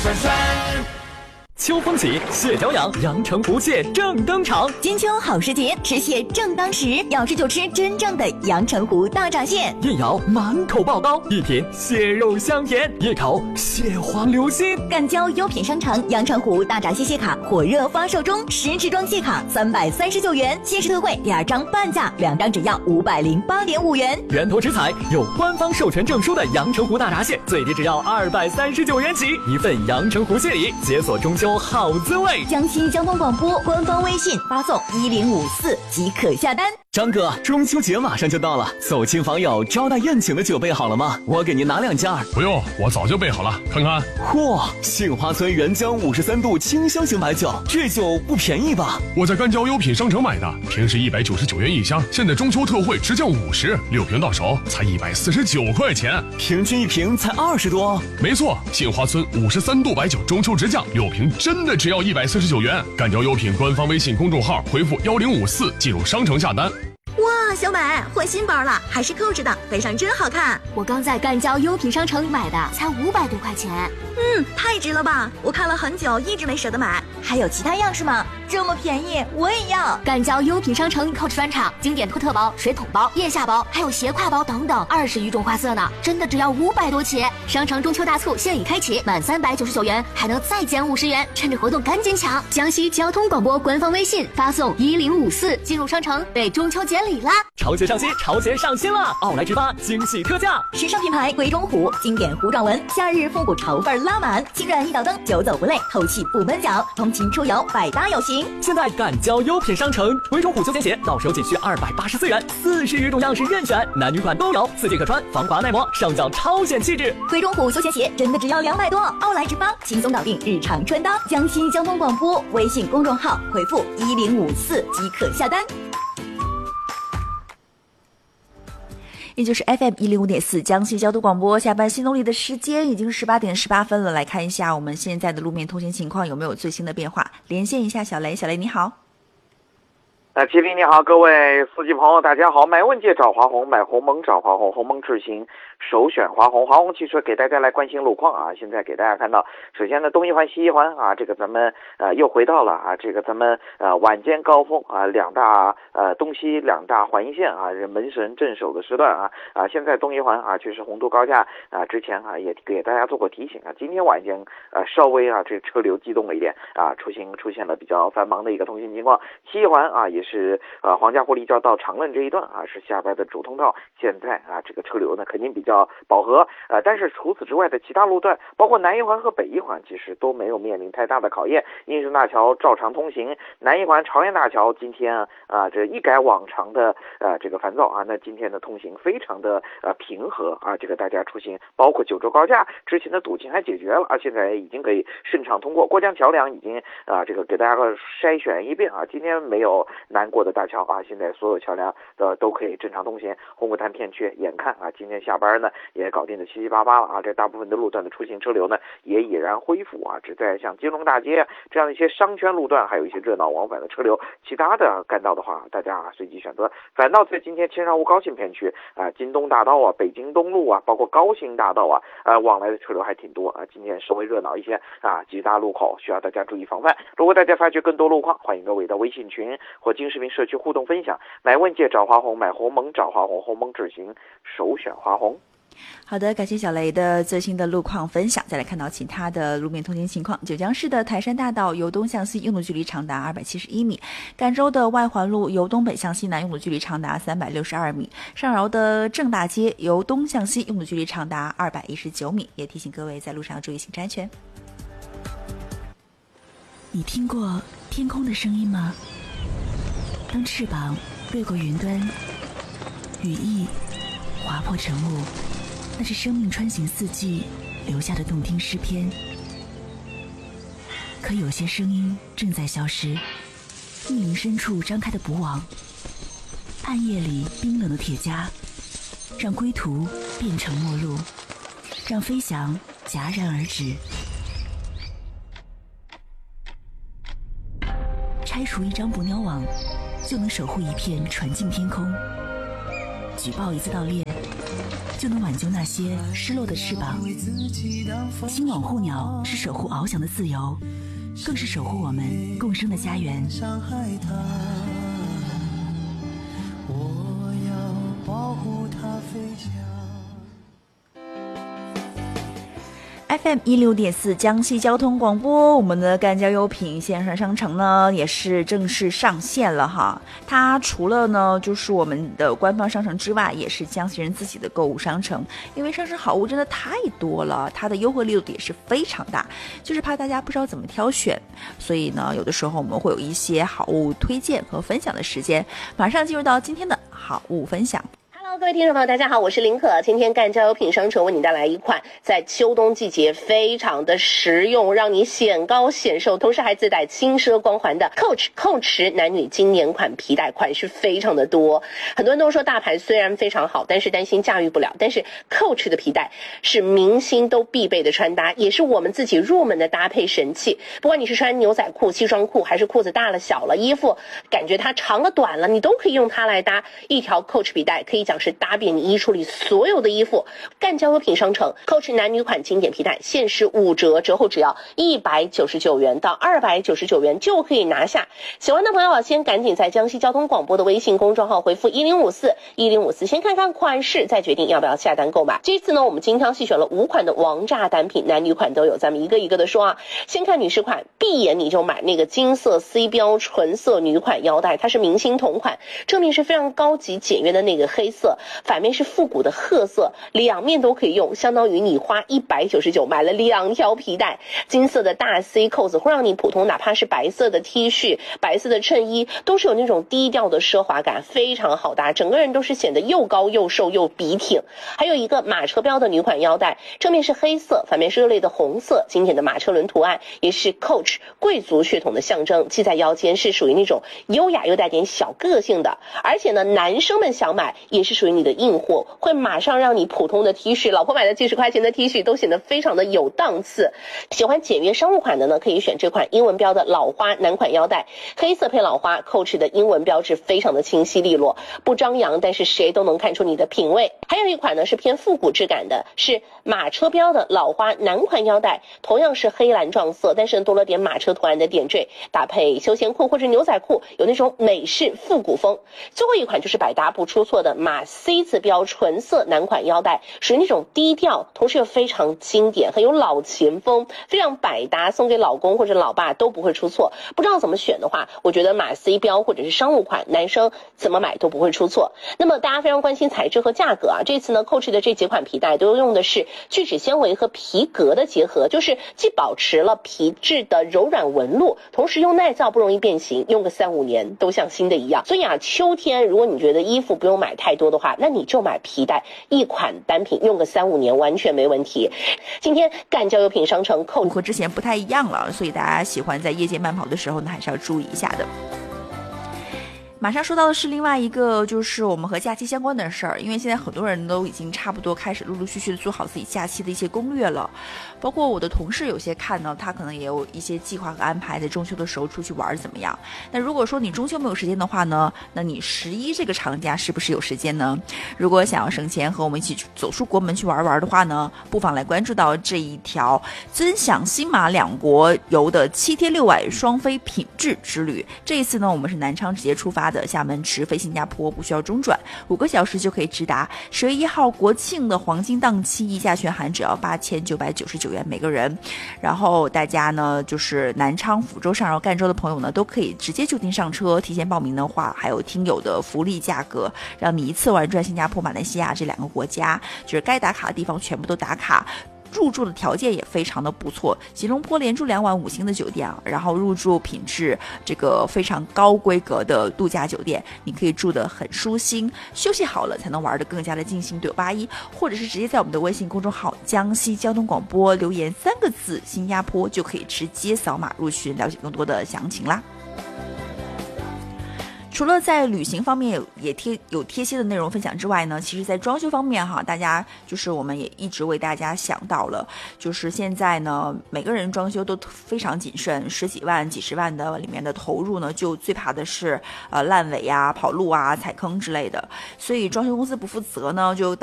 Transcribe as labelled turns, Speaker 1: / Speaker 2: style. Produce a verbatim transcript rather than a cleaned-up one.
Speaker 1: 酸酸。秋风起，蟹脚痒，阳澄湖蟹正登场。
Speaker 2: 金秋好时节，吃蟹正当时，要吃就吃真正的阳澄湖大闸蟹。
Speaker 1: 一咬满口爆膏，一品蟹肉香甜，一口蟹黄流心。
Speaker 2: 赣胶优品商城阳澄湖大闸蟹蟹卡火热发售中，十支装蟹卡三百三十九元，限时特惠第二张半价，两张只要五百零八点五元。
Speaker 1: 源头直采，有官方授权证书的阳澄湖大闸蟹，最低只要二百三十九元起。一份阳澄湖蟹礼，解锁中秋好滋味。
Speaker 2: 江西交通广播官方微信发送一零五四即可下单。
Speaker 1: 张哥，中秋节马上就到了，走亲访友招待宴请的酒备好了吗？我给您拿两件。
Speaker 3: 不用，我早就备好了，看看。
Speaker 1: 嚯，杏花村原浆五十三度清香型白酒，这酒不便宜吧？
Speaker 3: 我在赣胶优品商城买的，平时一百九十九元一箱，现在中秋特惠直降五十，六瓶到手才一百四十九块钱，
Speaker 1: 平均一瓶才二十多。
Speaker 3: 没错，杏花村五十三度白酒中秋直降，六瓶真的只要一百四十九元。赣胶优品官方微信公众号回复幺零五四进入商城下单。
Speaker 2: 哇，小美换新包了，还是扣着的，背上真好看。
Speaker 4: 我刚在赣胶优品商城买的，才五百多块钱。
Speaker 2: 嗯，太值了吧！我看了很久，一直没舍得买。还有其他样式吗？这么便宜，我也要。
Speaker 4: 赣胶优品商城 Coach 专场经典托特包、水桶包、腋下包，还有斜挎包等等，二十余种花色呢，真的只要五百多起。商城中秋大促现已开启，满三百九十九元还能再减五十元，趁着活动赶紧抢！江西交通广播官方微信发送一零五四进入商城，备中秋节礼啦！
Speaker 1: 潮鞋上新，潮鞋上新了！奥莱直发惊喜特价，
Speaker 2: 时尚品牌鬼冢虎经典糊状纹，夏日复古潮范拉满，轻软一脚蹬，久走不累，透气不闷脚，通勤出游百搭有型。
Speaker 1: 现在赣胶优品商城鬼冢虎休闲鞋到手仅需二百八十四元，四十余种样式任选，男女款都有，四季可穿，防滑耐磨，上脚超显气质。
Speaker 2: 鬼冢虎休闲鞋真的只要两百多，奥莱直发轻松搞定日常穿搭。江西交通广播微信公众号回复一零五四即可下单。也就是 F M 一零五点四江西交通广播，下班新动力的时间已经十八点十八分了。来看一下我们现在的路面通行情况有没有最新的变化，连线一下小雷。小雷你好。
Speaker 5: 呃，齐斌你好，各位司机朋友大家好。买问界找华虹，买鸿蒙找华虹，鸿蒙智行首选华虹。华虹汽车给大家来关心路况啊。现在给大家看到，首先呢，东一环西一环啊，这个咱们呃又回到了啊，这个咱们呃晚间高峰啊，两大呃东西两大环一线啊，门神镇守的时段啊啊，现在东一环啊确实红都高架啊，之前啊也给大家做过提醒啊，今天晚间呃稍微啊这车流激动了一点啊，出行出现了比较繁忙的一个通行情况。西一环啊也是呃皇家护理交到长乐这一段啊是下边的主通道，现在啊这个车流呢肯定比较饱和呃，但是除此之外的其他路段，包括南一环和北一环，其实都没有面临太大的考验。英顺大桥照常通行，南一环朝阳大桥今天啊这一改往常的呃这个烦躁啊，那今天的通行非常的呃平和啊，这个大家出行，包括九州高架之前的堵情还解决了啊，现在已经可以顺畅通过。过江桥梁已经啊这个给大家筛选一遍啊，今天没有难过的大桥啊，现在所有桥梁的都可以正常通行。红谷滩片区眼看啊今天下班呢也搞定的七七八八了啊，这大部分的路段的出行车流呢也已然恢复啊，只在像金龙大街这样一些商圈路段还有一些热闹往返的车流，其他的干道的话大家随机选择。反倒在今天千山坞高新片区啊，京东大道啊，北京东路啊，包括高新大道啊，呃往来的车流还挺多啊，今天稍微热闹一些啊，几大路口需要大家注意防范。如果大家发觉更多路况，欢迎各位到微信群或金视频社区互动分享。买问界找华虹，买鸿蒙找华虹，鸿蒙智行首选华虹。
Speaker 2: 好的，感谢小雷的最新的路况分享。再来看到其他的路面通行情况，九江市的台山大道由东向西用路距离长达二百七十一米，赣州的外环路由东北向西南用路距离长达三百六十二米，上饶的正大街由东向西用路距离长达二百一十九米。也提醒各位在路上注意行车安全。
Speaker 6: 你听过天空的声音吗？当翅膀掠过云端，羽翼划破晨雾，那是生命穿行四季留下的动听诗篇。可有些声音正在消失，密林深处张开的捕网，暗夜里冰冷的铁枷，让归途变成陌路，让飞翔戛然而止。拆除一张捕鸟网，就能守护一片纯净天空。举报一次盗猎， 就能挽救那些失落的翅膀。新网护鸟是守护翱翔的自由，更是守护我们共生的家园。
Speaker 7: 我要保护它飞翔。
Speaker 2: F M 一六点四江西交通广播，我们的赣交优品线上商城呢也是正式上线了哈。它除了呢就是我们的官方商城之外，也是江西人自己的购物商城。因为商城好物真的太多了，它的优惠力度也是非常大，就是怕大家不知道怎么挑选，所以呢有的时候我们会有一些好物推荐和分享的时间。马上进入到今天的好物分享。
Speaker 8: 各位听众朋友大家好，我是林可。今天赣交优品商城为你带来一款在秋冬季节非常的实用，让你显高显瘦，同时还自带轻奢光环的 Coach 蔻驰男女经典款皮带，款式非常的多。很多人都说大牌虽然非常好，但是担心驾驭不了，但是 Coach 的皮带是明星都必备的穿搭，也是我们自己入门的搭配神器。不管你是穿牛仔裤、西装裤，还是裤子大了小了，衣服感觉它长了短了，你都可以用它来搭。一条 Coach 皮带可以讲是搭遍你衣橱里所有的衣服。赣交优品商城 Coach 男女款经典皮带限时五折，折后只要一百九十九元到二百九十九元就可以拿下。喜欢的朋友啊，先赶紧在江西交通广播的微信公众号回复一零五四一零五四，先看看款式，再决定要不要下单购买。这次呢，我们精挑细选了五款的王炸单品，男女款都有，咱们一个一个的说啊。先看女士款，闭眼你就买那个金色 C 标纯色女款腰带，它是明星同款，正面是非常高级简约的那个黑色，反面是复古的褐色，两面都可以用，相当于你花一百九十九买了两条皮带。金色的大 C 扣子会让你普通哪怕是白色的 T 恤、白色的衬衣都是有那种低调的奢华感，非常好搭，整个人都是显得又高又瘦又笔挺。还有一个马车标的女款腰带，正面是黑色，反面是热烈的红色，经典的马车轮图案，也是 Coach 贵族血统的象征，系在腰间，是属于那种优雅又带点小个性的。而且呢，男生们想买也是属于你的硬货，会马上让你普通的 T 恤，老婆买的几十块钱的 T 恤都显得非常的有档次。喜欢简约商务款的呢，可以选这款英文标的老花男款腰带，黑色配老花 Coach 的英文标志非常的清晰利落，不张扬，但是谁都能看出你的品味。还有一款呢是偏复古质感的，是马车标的老花男款腰带，同样是黑蓝撞色，但是多了点马车图案的点缀，搭配休闲裤或者牛仔裤，有那种美式复古风。最后一款就是百搭不出错的马 C 字标纯色男款腰带，属于那种低调，同时又非常经典，很有老前风，非常百搭，送给老公或者老爸都不会出错。不知道怎么选的话，我觉得马 C 标或者是商务款，男生怎么买都不会出错。那么大家非常关心材质和价格啊，这次呢 Coach 的这几款皮带都用的是聚酯纤维和皮革的结合，就是既保持了皮质的柔软纹路，同时又耐造不容易变形，用个三五年都像新的一样。所以啊，秋天如果你觉得衣服不用买太多的话，那你就买皮带，一款单品用个三五年完全没问题。今天赣交优品商城Coach
Speaker 2: 和之前不太一样了，所以大家喜欢在夜间慢跑的时候呢，还是要注意一下的。马上说到的是另外一个，就是我们和假期相关的事儿，因为现在很多人都已经差不多开始陆陆续续的做好自己假期的一些攻略了，包括我的同事有些看呢，他可能也有一些计划和安排，在中秋的时候出去玩怎么样。那如果说你中秋没有时间的话呢，那你十一这个长假是不是有时间呢？如果想要省钱和我们一起走出国门去玩玩的话呢，不妨来关注到这一条尊享新马两国游的七天六晚双飞品质之旅。这一次呢，我们是南昌直接出发的，厦门直飞新加坡，不需要中转，五个小时就可以直达。十月一号国庆的黄金档期，溢价全含只要八千九百九十九元每个人。然后大家呢，就是南昌、福州、上饶、赣州的朋友呢，都可以直接就近上车。提前报名的话，还有听友的福利价格，让你一次玩转新加坡、马来西亚这两个国家，就是该打卡的地方全部都打卡。入住的条件也非常的不错，吉隆坡连住两晚五星的酒店啊，然后入住品质这个非常高规格的度假酒店，你可以住得很舒心，休息好了才能玩得更加的尽兴。对八一，或者是直接在我们的微信公众号江西交通广播留言三个字新加坡，就可以直接扫码入群，了解更多的详情啦。除了在旅行方面有也贴有贴心的内容分享之外呢，其实在装修方面哈，大家就是我们也一直为大家想到了，就是现在呢每个人装修都非常谨慎，十几万几十万的里面的投入呢，就最怕的是呃烂尾呀、跑路啊、踩坑之类的，所以装修公司不负责呢，就